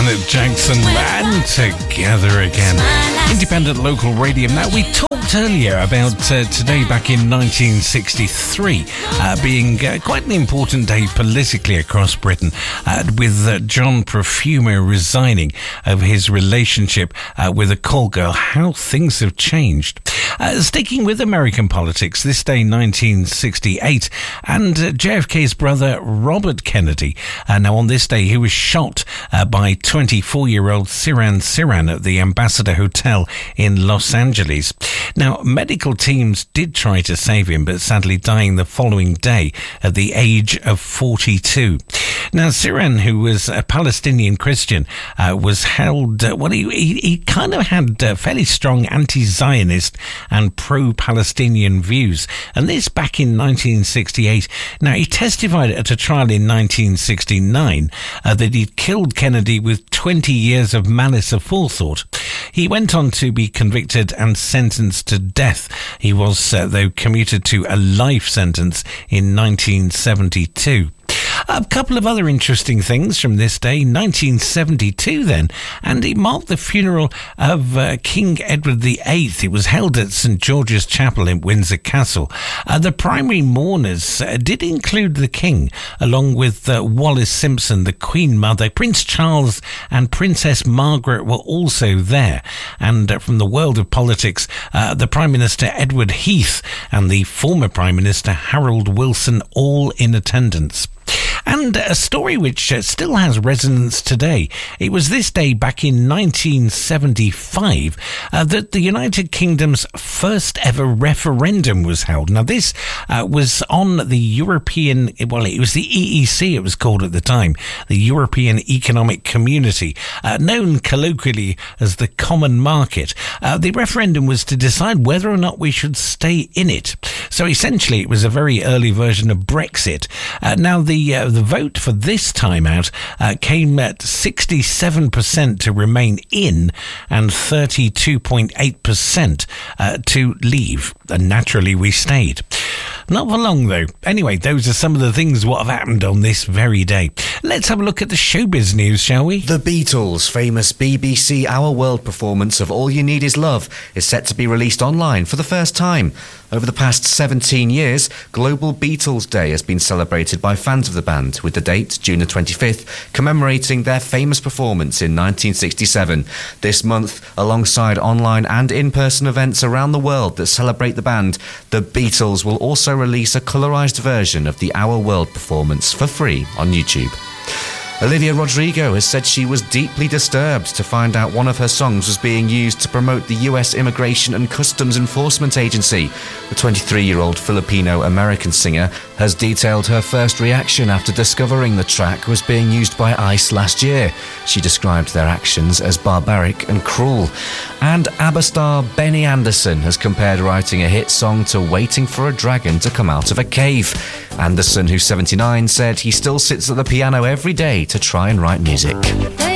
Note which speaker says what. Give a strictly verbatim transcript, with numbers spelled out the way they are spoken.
Speaker 1: Janet Jackson and Together Again. Independent local radio. Now, we talked earlier about uh, today back in nineteen sixty-three uh, being uh, quite an important day politically across Britain, uh, with uh, John Profumo resigning of his relationship uh, with a call girl. How things have changed. Uh, sticking with American politics, this day nineteen sixty-eight, and uh, J F K's brother Robert Kennedy. Uh, now, on this day, he was shot uh, by twenty-four-year-old Sirhan Sirhan at the Ambassador Hotel in Los Angeles. Now, medical teams did try to save him, but sadly dying the following day at the age of forty-two. Now, Sirhan, who was a Palestinian Christian, uh, was held, uh, well, he, he, he kind of had uh, fairly strong anti-Zionist and pro-Palestinian views, and this back in nineteen sixty-eight. Now, he testified at a trial in nineteen sixty-nine uh, that he'd killed Kennedy with twenty years of malice aforethought. He went on to be convicted and sentenced to death. He was, uh, though, commuted to a life sentence in nineteen seventy-two. A couple of other interesting things from this day, nineteen seventy-two then, and it marked the funeral of uh, King Edward the Eighth. It was held at St George's Chapel in Windsor Castle. Uh, the primary mourners uh, did include the King, along with uh, Wallis Simpson, the Queen Mother. Prince Charles and Princess Margaret were also there. And uh, from the world of politics, uh, the Prime Minister Edward Heath and the former Prime Minister Harold Wilson, all in attendance. And a story which uh, still has resonance today. It was this day back in nineteen seventy-five uh, that the United Kingdom's first ever referendum was held. Now, this uh, was on the European, well, it was the E E C, it was called at the time, the European Economic Community, uh, known colloquially as the Common Market. Uh, the referendum was to decide whether or not we should stay in it. So essentially, it was a very early version of Brexit. Uh, now, the uh, the vote for this time out uh, came at sixty-seven percent to remain in and thirty-two point eight percent uh, to leave. And naturally, we stayed. Not for long, though. Anyway, those are some of the things what have happened on this very day. Let's have a look at the showbiz news, shall we?
Speaker 2: The Beatles' famous B B C Our World performance of All You Need Is Love is set to be released online for the first time. Over the past seventeen years, Global Beatles Day has been celebrated by fans of the band, with the date, June the twenty-fifth, commemorating their famous performance in nineteen sixty-seven. This month, alongside online and in-person events around the world that celebrate the band, the Beatles will also release a colorised version of the Our World performance for free on YouTube. Olivia Rodrigo has said she was deeply disturbed to find out one of her songs was being used to promote the U S Immigration and Customs Enforcement Agency. The twenty-three-year-old Filipino-American singer has detailed her first reaction after discovering the track was being used by ICE last year. She described their actions as barbaric and cruel. And ABBA star Benny Andersson has compared writing a hit song to waiting for a dragon to come out of a cave. Andersson, who's seventy-nine, said he still sits at the piano every day to try and write music.